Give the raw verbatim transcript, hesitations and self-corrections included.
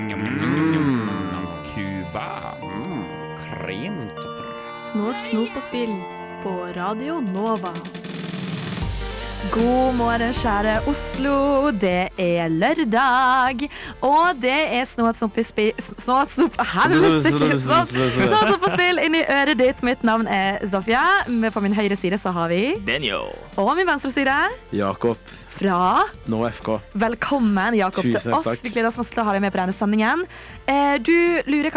Cuba. Mm. Kremtopper. Snort, snop og spill på Radio Nova. God morgen, kjære Oslo. Det er lørdag. Og det er snort, snop i spill Snort, snop Helsike! Snort, snop og spill inn i øret ditt. Mitt navn er Sofia. På min høyre side så har vi Benjo. Og min venstre side Jakob. fra Nå F K. Velkommen, Jakob, til Tusen oss. takk. Vi gleder oss masse til å ha deg med på denne sendingen. Eh, Du lurer